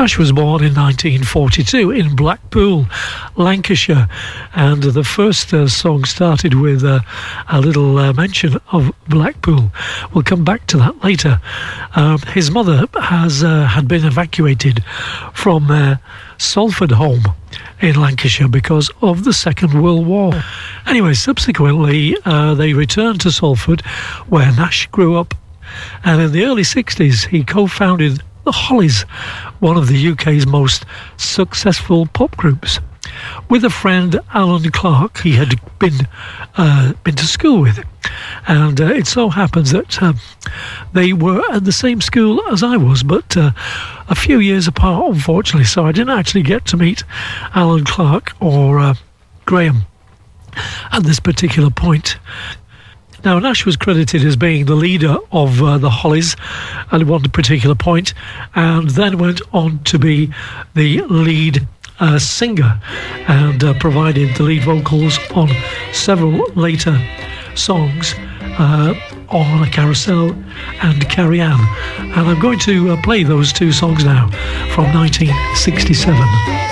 Nash was born in 1942 in Blackpool, Lancashire, and the first song started with a little mention of Blackpool. We'll come back to that later. His mother had been evacuated from Salford home in Lancashire because of the Second World War. Anyway, subsequently they returned to Salford, where Nash grew up, and in the early 60s he co-founded the Hollies, one of the UK's most successful pop groups, with a friend, Alan Clark, he had been to school with. And it so happens that they were at the same school as I was, but a few years apart, unfortunately, so I didn't actually get to meet Alan Clark or Graham at this particular point. Now, Nash was credited as being the leader of the Hollies at one particular point, and then went on to be the lead singer and provided the lead vocals on several later songs on Carousel and Carrie Ann. And I'm going to play those two songs now from 1967.